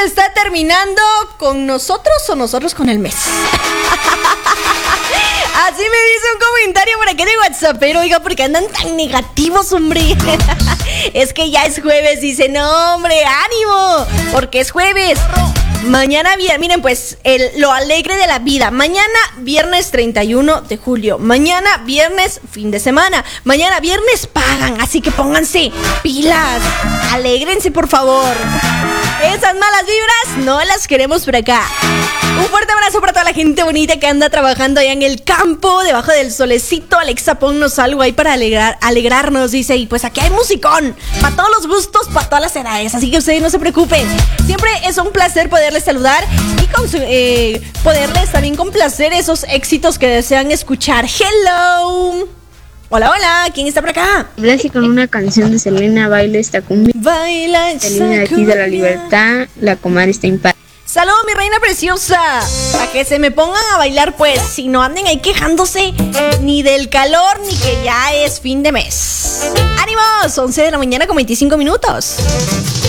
está terminando con nosotros o nosotros con el mes. Así me dice un comentario por aquí de WhatsApp. Pero oiga, ¿por qué andan tan negativos, hombre? Es que ya es jueves. Dice, no, hombre, ánimo, porque es jueves. Mañana, miren pues, lo alegre de la vida. Mañana, viernes 31 de julio. Mañana, viernes, fin de semana. Mañana, viernes, pagan. Así que pónganse pilas. Alégrense, por favor. Esas malas vibras no las queremos por acá. Un fuerte abrazo para toda la gente bonita que anda trabajando allá en el campo, debajo del solecito. Alexa, ponnos algo ahí para alegrarnos, dice. Y pues aquí hay musicón, para todos los gustos, para todas las edades. Así que ustedes no se preocupen. Siempre es un placer poderles saludar y poderles también complacer esos éxitos que desean escuchar. Hello. Hola, hola, ¿quién está por acá? Gracias con una canción de Selena, Baila esta cumbia. Baila esta Selena de aquí de la Libertad, la comadre está en paz. Saludos, mi reina preciosa. Para que se me pongan a bailar, pues, si no anden ahí quejándose ni del calor ni que ya es fin de mes. ¡Ánimos! 11 de la mañana con 25 minutos.